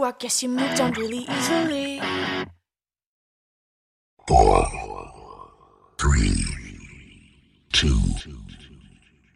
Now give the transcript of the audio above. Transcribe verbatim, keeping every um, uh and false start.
I guess you moved on really easily. Four.